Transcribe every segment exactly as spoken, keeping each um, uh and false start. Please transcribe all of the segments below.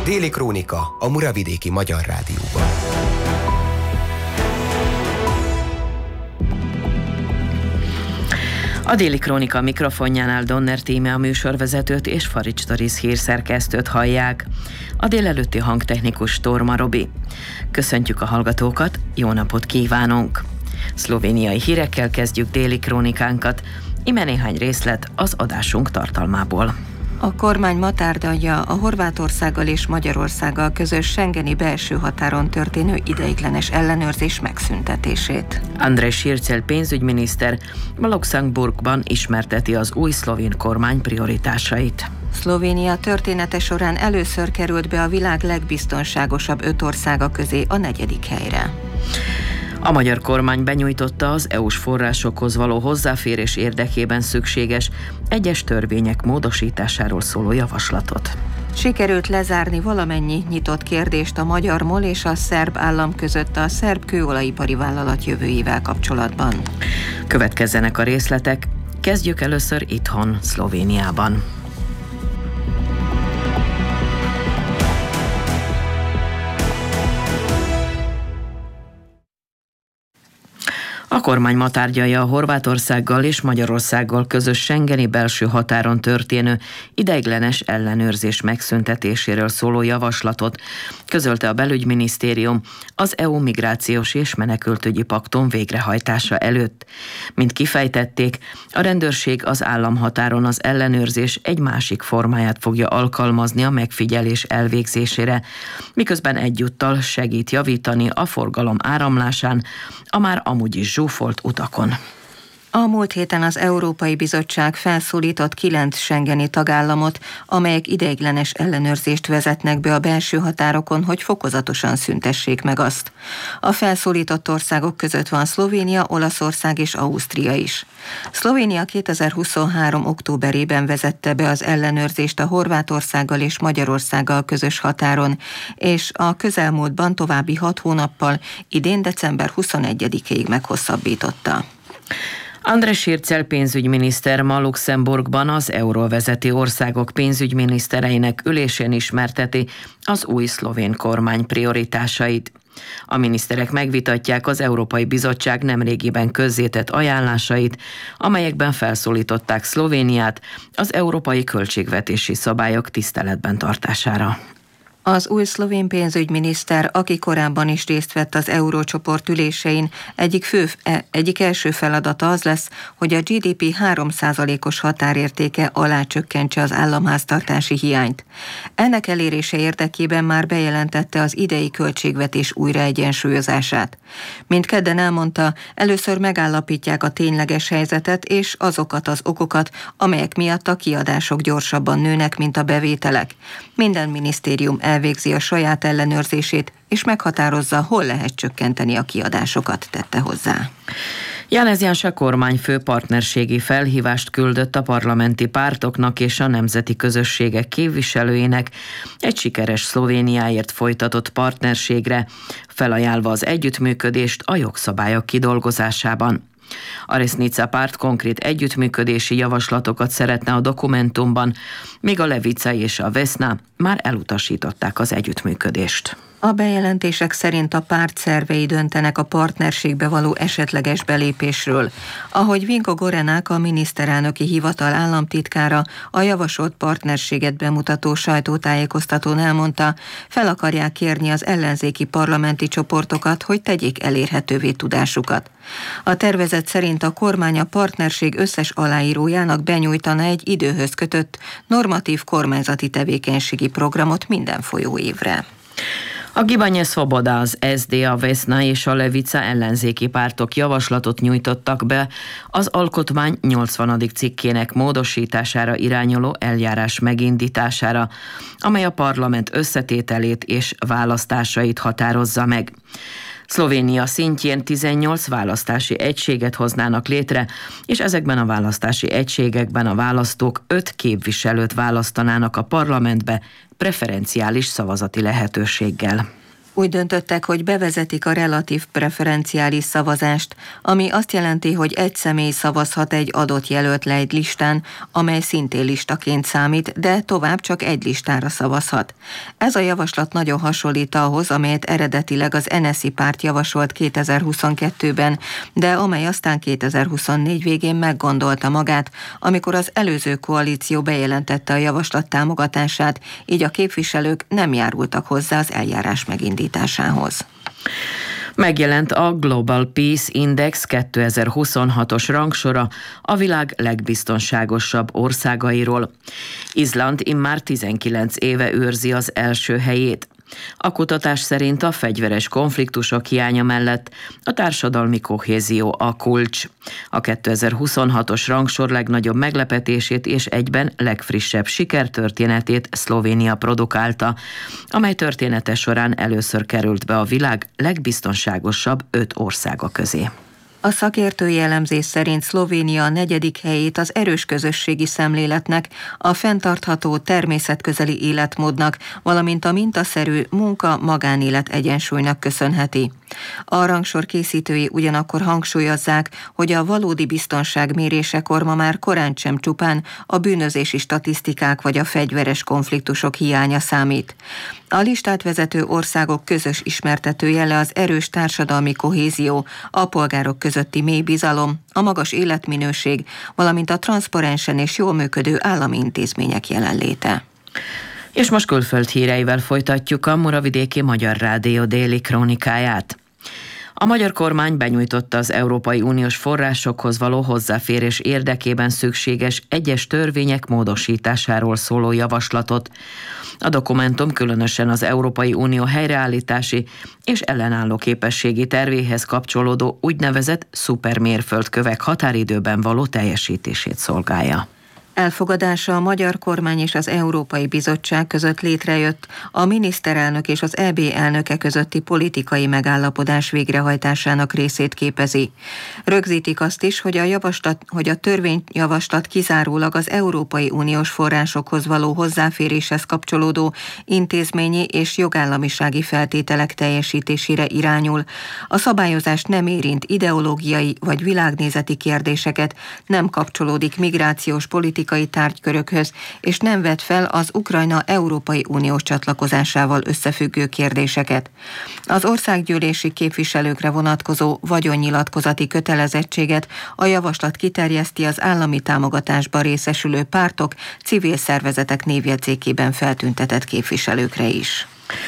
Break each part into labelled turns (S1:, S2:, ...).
S1: Déli Krónika a Muravidéki Magyar Rádióban.
S2: A Déli Krónika mikrofonjánál Donner Tíme a műsorvezetőt és Farics Doris hírszerkesztőt hallják. A délelőtti hangtechnikus Torma Robi. Köszöntjük a hallgatókat, jó napot kívánunk! Szlovéniai hírekkel kezdjük Déli Krónikánkat, ime néhány részlet az adásunk tartalmából.
S3: A kormány ma tárgyalja a Horvátországgal és Magyarországgal közös schengeni belső határon történő ideiglenes ellenőrzés megszüntetését.
S2: András Šircelj pénzügyminiszter ma Luxemburgban ismerteti az új szlovén kormány prioritásait.
S3: Szlovénia története során először került be a világ legbiztonságosabb öt országa közé, a negyedik helyre.
S2: A magyar kormány benyújtotta az é u-s forrásokhoz való hozzáférés érdekében szükséges egyes törvények módosításáról szóló javaslatot.
S3: Sikerült lezárni valamennyi nyitott kérdést a magyar MOL és a szerb állam között a szerb kőolajipari vállalat jövőjével kapcsolatban.
S2: Következzenek a részletek, kezdjük először itthon, Szlovéniában. A kormány ma tárgyalja a Horvátországgal és Magyarországgal közös schengeni belső határon történő ideiglenes ellenőrzés megszüntetéséről szóló javaslatot, közölte a belügyminisztérium az é u migrációs és menekültügyi paktum végrehajtása előtt. Mint kifejtették, a rendőrség az államhatáron az ellenőrzés egy másik formáját fogja alkalmazni a megfigyelés elvégzésére, miközben egyúttal segít javítani a forgalom áramlásán a már amúgy is zsúfolt utakon.
S3: A múlt héten az Európai Bizottság felszólított kilenc schengeni tagállamot, amelyek ideiglenes ellenőrzést vezetnek be a belső határokon, hogy fokozatosan szüntessék meg azt. A felszólított országok között van Szlovénia, Olaszország és Ausztria is. Szlovénia kétezer-huszonhárom. októberében vezette be az ellenőrzést a Horvátországgal és Magyarországgal közös határon, és a közelmúltban további hat hónappal, idén december huszonegyedikéig meghosszabbította.
S2: András Šircelj pénzügyminiszter ma Luxemburgban az euróvezeti országok pénzügyminisztereinek ülésén ismerteti az új szlovén kormány prioritásait. A miniszterek megvitatják az Európai Bizottság nemrégiben közzétett ajánlásait, amelyekben felszólították Szlovéniát az európai költségvetési szabályok tiszteletben tartására.
S3: Az új szlovén pénzügyminiszter, aki korábban is részt vett az eurócsoport ülésein, egyik, fő, egyik első feladata az lesz, hogy a gé dé pé három százalékos határértéke alá csökkentse az államháztartási hiányt. Ennek elérése érdekében már bejelentette az idei költségvetés újraegyensúlyozását. Mint kedden elmondta, először megállapítják a tényleges helyzetet és azokat az okokat, amelyek miatt a kiadások gyorsabban nőnek, mint a bevételek. Minden minisztérium elvégzi a saját ellenőrzését, és meghatározza, hol lehet csökkenteni a kiadásokat, tette hozzá.
S2: Janez Janša kormányfő partnerségi felhívást küldött a parlamenti pártoknak és a nemzeti közösségek képviselőinek egy sikeres Szlovéniáért folytatott partnerségre, felajánlva az együttműködést a jogszabályok kidolgozásában. A Resnica párt konkrét együttműködési javaslatokat szeretne a dokumentumban, míg a Levica és a Vesna már elutasították az együttműködést.
S3: A bejelentések szerint a párt szervei döntenek a partnerségbe való esetleges belépésről. Ahogy Vinko Gorenak, a miniszterelnöki hivatal államtitkára a javasolt partnerséget bemutató sajtótájékoztatón elmondta, fel akarják kérni az ellenzéki parlamenti csoportokat, hogy tegyék elérhetővé tudásukat. A tervezet szerint a kormány a partnerség összes aláírójának benyújtana egy időhöz kötött normatív kormányzati tevékenységi programot minden folyóévre.
S2: A Gibanje Svoboda, az es zé dé, a Vesna és a Levica ellenzéki pártok javaslatot nyújtottak be az alkotmány nyolcvanadik cikkének módosítására irányuló eljárás megindítására, amely a parlament összetételét és választásait határozza meg. Szlovénia szintjén tizennyolc választási egységet hoznának létre, és ezekben a választási egységekben a választók öt képviselőt választanának a parlamentbe preferenciális szavazati lehetőséggel.
S3: Úgy döntöttek, hogy bevezetik a relatív preferenciális szavazást, ami azt jelenti, hogy egy személy szavazhat egy adott jelöltre egy listán, amely szintén listaként számít, de tovább csak egy listára szavazhat. Ez a javaslat nagyon hasonlít ahhoz, amelyet eredetileg az en es zé i párt javasolt kétezer-huszonkettőben, de amely aztán kétezer-huszonnégy végén meggondolta magát, amikor az előző koalíció bejelentette a javaslat támogatását, így a képviselők nem járultak hozzá az eljárás megindításához.
S2: Megjelent a Global Peace Index kétezer-huszonhatos rangsora a világ legbiztonságosabb országairól. Izland immár tizenkilenc éve őrzi az első helyét. A kutatás szerint a fegyveres konfliktusok hiánya mellett a társadalmi kohézió a kulcs. A kétezer-huszonhatos rangsor legnagyobb meglepetését és egyben legfrissebb sikertörténetét Szlovénia produkálta, amely története során először került be a világ legbiztonságosabb öt országa közé.
S3: A szakértői elemzés szerint Szlovénia a negyedik helyét az erős közösségi szemléletnek, a fenntartható természetközeli életmódnak, valamint a mintaszerű munka-magánélet egyensúlynak köszönheti. A rangsor készítői ugyanakkor hangsúlyozzák, hogy a valódi biztonság mérésekor ma már korán sem csupán a bűnözési statisztikák vagy a fegyveres konfliktusok hiánya számít. A listát vezető országok közös ismertetőjele az erős társadalmi kohézió, a polgárok közötti mély bizalom, a magas életminőség, valamint a transzparensen és jól működő állami intézmények jelenléte.
S2: És most külföld híreivel folytatjuk a Muravidéki Magyar Rádió déli krónikáját. A magyar kormány benyújtotta az Európai Uniós forrásokhoz való hozzáférés érdekében szükséges egyes törvények módosításáról szóló javaslatot. A dokumentum különösen az Európai Unió helyreállítási és ellenálló képességi tervéhez kapcsolódó úgynevezett szupermérföldkövek határidőben való teljesítését szolgálja.
S3: Elfogadása a magyar kormány és az Európai Bizottság között létrejött a miniszterelnök és az é bé elnöke közötti politikai megállapodás végrehajtásának részét képezi. Rögzítik azt is, hogy a, javaslat, hogy a törvényjavaslat kizárólag az Európai Uniós forrásokhoz való hozzáféréshez kapcsolódó intézményi és jogállamisági feltételek teljesítésére irányul. A szabályozás nem érint ideológiai vagy világnézeti kérdéseket, nem kapcsolódik migrációs politikai tárgykörökhöz, és nem vet fel az Ukrajna Európai Uniós csatlakozásával összefüggő kérdéseket. Az országgyűlési képviselőkre vonatkozó vagyonnyilatkozati kötelezettséget a javaslat kiterjeszti az állami támogatásban részesülő pártok, civil szervezetek névjegyzékében feltüntetett képviselőkre is.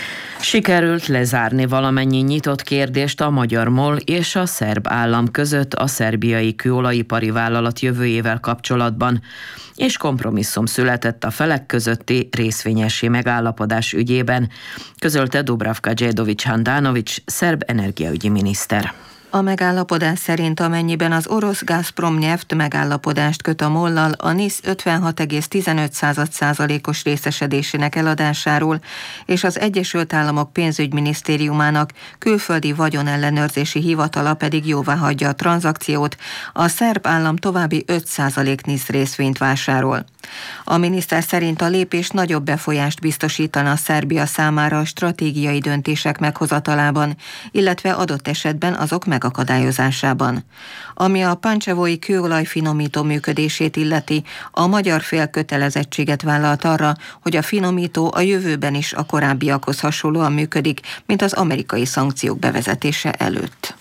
S2: Sikerült lezárni valamennyi nyitott kérdést a magyar MOL és a szerb állam között a szerbiai kőolajipari vállalat jövőjével kapcsolatban, és kompromisszum született a felek közötti részvényesi megállapodás ügyében, közölte Dubravka Djedovic-Handanovic, szerb energiaügyi miniszter.
S3: A megállapodás szerint amennyiben az orosz Gazprom Neft megállapodást köt a mollal a NISZ ötvenhat egész tizenöt százalékos részesedésének eladásáról, és az Egyesült Államok pénzügyminisztériumának külföldi vagyonellenőrzési hivatala pedig jóváhagyja a tranzakciót, a szerb állam további öt százalék NISZ részvényt vásárol. A miniszter szerint a lépés nagyobb befolyást biztosítana a Szerbia számára a stratégiai döntések meghozatalában, illetve adott esetben azok megakadályozásában. Ami a pancsevói kőolajfinomító működését illeti, a magyar fél kötelezettséget vállalt arra, hogy a finomító a jövőben is a korábbiakhoz hasonlóan működik, mint az amerikai szankciók bevezetése előtt.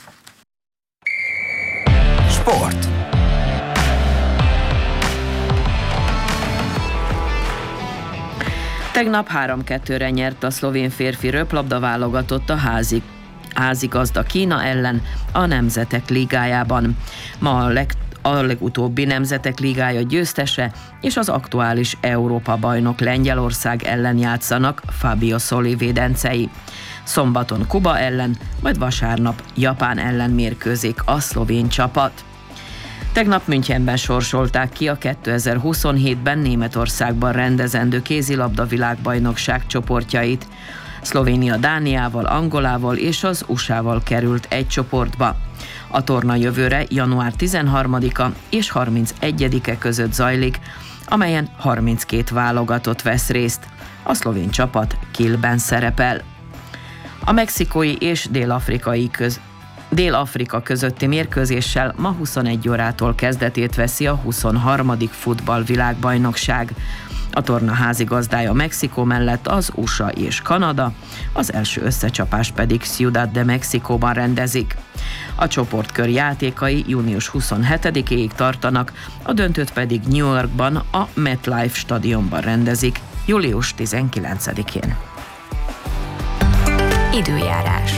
S1: Sport.
S2: Tegnap három kettőre nyert a szlovén férfi röplabda válogatott a házi, házigazda Kína ellen a Nemzetek Ligájában. Ma a, leg, a legutóbbi Nemzetek Ligája győztese és az aktuális Európa-bajnok Lengyelország ellen játszanak Fabio Soli védencei. Szombaton Kuba ellen, majd vasárnap Japán ellen mérkőzik a szlovén csapat. Tegnap Münchenben sorsolták ki a kétezer-huszonhétben Németországban rendezendő kézilabda világbajnokság csoportjait. Szlovénia Dániával, Angolával és az u es á-val került egy csoportba. A torna jövőre január tizenharmadika és harmincegyedike között zajlik, amelyen harminckét válogatott vesz részt. A szlovén csapat Kielben szerepel. A mexikói és dél-afrikai köz Dél-Afrika közötti mérkőzéssel ma huszonegy órától kezdetét veszi a huszonharmadik futballvilágbajnokság. A torna házigazdája Mexikó mellett az u es á és Kanada, az első összecsapást pedig Ciudad de Mexicóban rendezik. A csoportkör játékai június huszonhetedikéig tartanak, a döntőt pedig New Yorkban a MetLife stadionban rendezik, július tizenkilencedikén.
S4: Időjárás.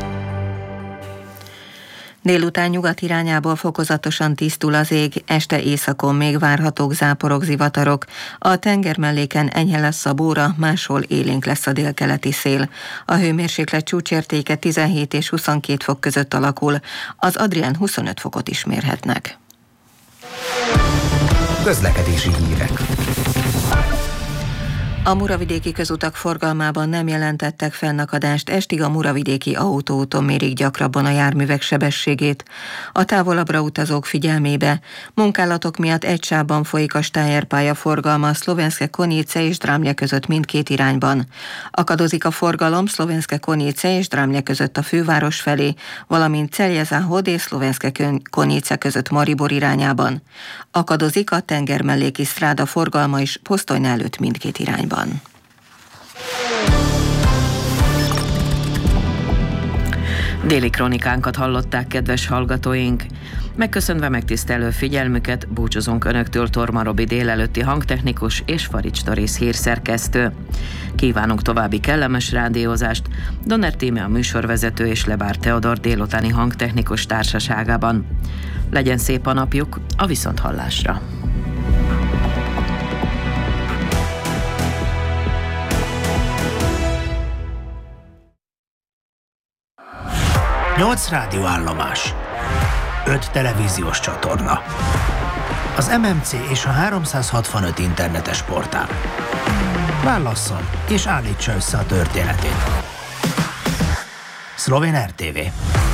S3: Délután nyugat irányából fokozatosan tisztul az ég, este északon még várhatók záporok, zivatarok. A tengermelléken enyhe lesz a bóra, máshol élénk lesz a délkeleti szél. A hőmérséklet csúcsértéke tizenhét és huszonkét fok között alakul, az Adrián huszonöt fokot is mérhetnek.
S1: Közlekedési hírek.
S3: A muravidéki közutak forgalmában nem jelentettek fennakadást, estig a muravidéki autóúton mérik gyakrabban a járművek sebességét. A távolabbra utazók figyelmébe: munkálatok miatt egy sávban folyik a Stájer-pálya forgalma Szlovenske Konjice és Drámlje között mindkét irányban. Akadozik a forgalom Szlovenske Konjice és Drámlje között a főváros felé, valamint Celje-Záhod és Szlovenske Konjice között Maribor irányában. Akadozik a tengermelléki sztráda forgalma is Posztonyna előtt mindkét irányban.
S2: Déli kronikánkat hallották, kedves hallgatóink! Megköszönve megtisztelő figyelmüket, búcsúzunk Önöktől Torma Robi délelőtti hangtechnikus és Farics Doris hírszerkesztő. Kívánunk további kellemes rádiózást Donner Tíme a műsorvezető és Lebár Teodor délutáni hangtechnikus társaságában. Legyen szép a napjuk, a viszonthallásra!
S5: nyolc rádióállomás, öt televíziós csatorna, az em em cé és a háromszázhatvanöt internetes portál. Válasszon és állítsa össze a történetét. Szlovén er té vé.